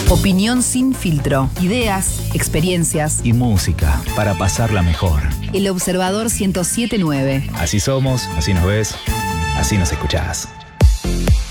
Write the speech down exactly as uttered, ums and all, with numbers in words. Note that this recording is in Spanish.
Opinión sin filtro. Ideas, experiencias y música para pasarla mejor. El Observador ciento siete punto nueve. Así somos, así nos ves, así nos escuchás.